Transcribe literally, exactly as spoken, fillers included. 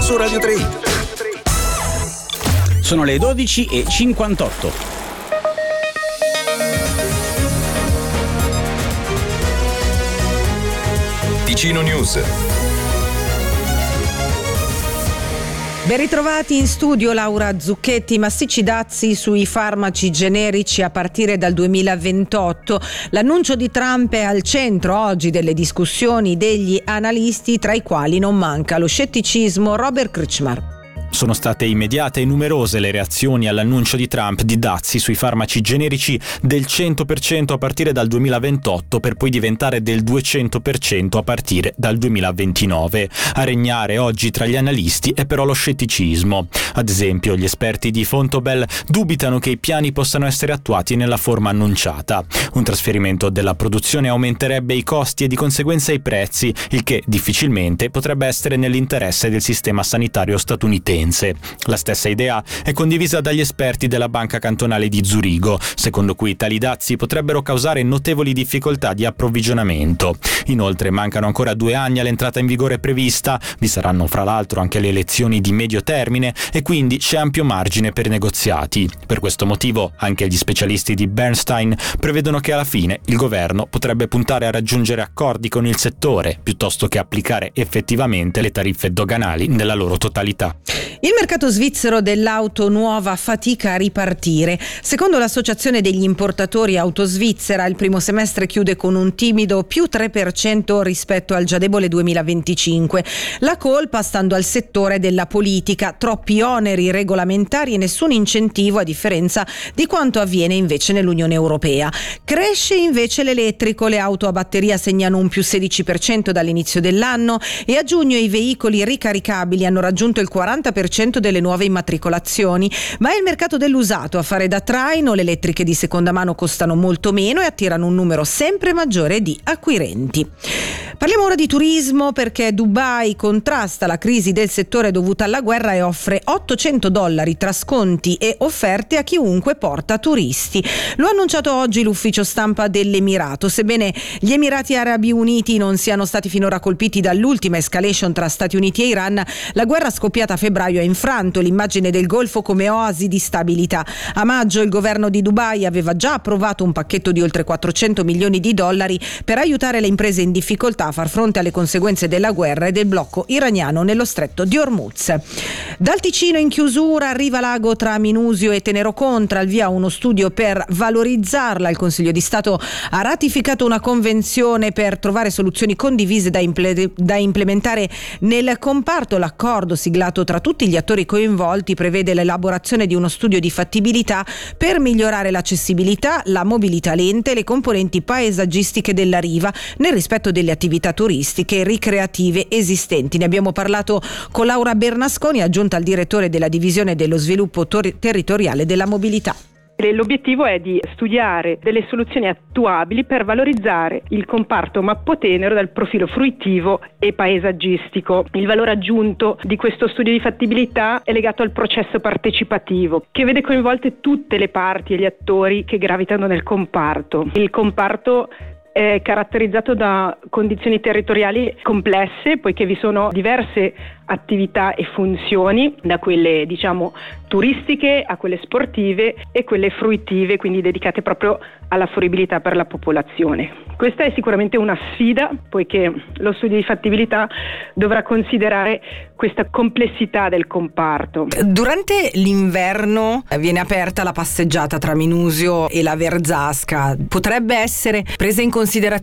su Radio tre. Sono le dodici e cinquantotto. Ticino News. Ben ritrovati in studio Laura Zucchetti. Massicci dazi sui farmaci generici a partire dal duemilaventotto. L'annuncio di Trump è al centro oggi delle discussioni degli analisti, tra i quali non manca lo scetticismo. Robert Krčmar. Sono state immediate e numerose le reazioni all'annuncio di Trump di dazi sui farmaci generici del cento per cento a partire dal duemilaventotto, per poi diventare del duecento per cento a partire dal duemilaventinove. A regnare oggi tra gli analisti è però lo scetticismo. Ad esempio, gli esperti di Vontobel dubitano che i piani possano essere attuati nella forma annunciata. Un trasferimento della produzione aumenterebbe i costi e di conseguenza i prezzi, il che difficilmente potrebbe essere nell'interesse del sistema sanitario statunitense. La stessa idea è condivisa dagli esperti della Banca Cantonale di Zurigo, secondo cui tali dazi potrebbero causare notevoli difficoltà di approvvigionamento. Inoltre mancano ancora due anni all'entrata in vigore prevista, vi saranno fra l'altro anche le elezioni di medio termine e quindi c'è ampio margine per negoziati. Per questo motivo anche gli specialisti di Bernstein prevedono che alla fine il governo potrebbe puntare a raggiungere accordi con il settore piuttosto che applicare effettivamente le tariffe doganali nella loro totalità. Il mercato svizzero dell'auto nuova fatica a ripartire. Secondo l'Associazione degli importatori auto svizzera, il primo semestre chiude con un timido più tre per cento rispetto al già debole duemilaventicinque. La colpa stando al settore della politica, troppi oneri regolamentari e nessun incentivo, a differenza di quanto avviene invece nell'Unione Europea. Cresce invece l'elettrico, le auto a batteria segnano un più sedici per cento dall'inizio dell'anno e a giugno i veicoli ricaricabili hanno raggiunto il quaranta per cento delle nuove immatricolazioni, ma è il mercato dell'usato a fare da traino. Le elettriche di seconda mano costano molto meno e attirano un numero sempre maggiore di acquirenti. Parliamo ora di turismo, perché Dubai contrasta la crisi del settore dovuta alla guerra e offre ottocento dollari tra sconti e offerte a chiunque porta turisti. Lo ha annunciato oggi l'ufficio stampa dell'Emirato. Sebbene gli Emirati Arabi Uniti non siano stati finora colpiti dall'ultima escalation tra Stati Uniti e Iran, la guerra scoppiata a febbraio ha infranto l'immagine del Golfo come oasi di stabilità. A maggio il governo di Dubai aveva già approvato un pacchetto di oltre quattrocento milioni di dollari per aiutare le imprese in difficoltà a far fronte alle conseguenze della guerra e del blocco iraniano nello stretto di Hormuz. Dal Ticino in chiusura arriva l'ago tra Minusio e Tenerocontra, al via uno studio per valorizzarla. Il Consiglio di Stato ha ratificato una convenzione per trovare soluzioni condivise da, imple- da implementare nel comparto. L'accordo siglato tra tutti gli attori coinvolti prevede l'elaborazione di uno studio di fattibilità per migliorare l'accessibilità, la mobilità lenta e le componenti paesaggistiche della riva nel rispetto delle attività turistiche e ricreative esistenti. Ne abbiamo parlato con Laura Bernasconi, aggiunta al direttore della divisione dello sviluppo tor- territoriale della mobilità. L'obiettivo è di studiare delle soluzioni attuabili per valorizzare il comparto Mappotenero dal profilo fruitivo e paesaggistico. Il valore aggiunto di questo studio di fattibilità è legato al processo partecipativo, che vede coinvolte tutte le parti e gli attori che gravitano nel comparto. Il comparto è caratterizzato da condizioni territoriali complesse, poiché vi sono diverse attività e funzioni, da quelle diciamo turistiche a quelle sportive e quelle fruitive, quindi dedicate proprio alla fruibilità per la popolazione. Questa è sicuramente una sfida, poiché lo studio di fattibilità dovrà considerare questa complessità del comparto. Durante l'inverno viene aperta la passeggiata tra Minusio e la Verzasca. Potrebbe essere presa in considerazione